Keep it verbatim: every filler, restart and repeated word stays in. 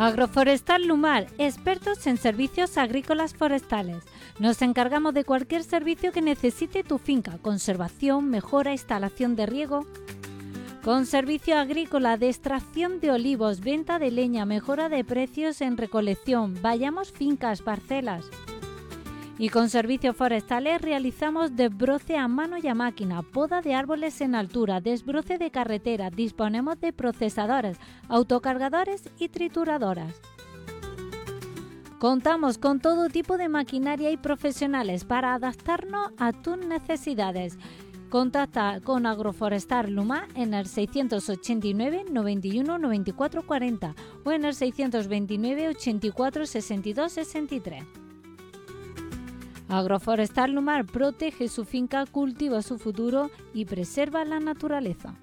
Agroforestal Lumar, expertos en servicios agrícolas forestales. Nos encargamos de cualquier servicio que necesite tu finca: conservación, mejora, instalación de riego. Con servicio agrícola de extracción de olivos, venta de leña, mejora de precios en recolección, vallamos fincas, parcelas. Y con servicios forestales realizamos desbroce a mano y a máquina, poda de árboles en altura, desbroce de carretera, disponemos de procesadores, autocargadores y trituradoras. Contamos con todo tipo de maquinaria y profesionales para adaptarnos a tus necesidades. Contacta con Agroforestal Lumar en el seiscientos ochenta y nueve, noventa y uno, noventa y cuatro cuarenta o en el seiscientos veintinueve, ochenta y cuatro, sesenta y dos, sesenta y tres. Agroforestal Lumar protege su finca, cultiva su futuro y preserva la naturaleza.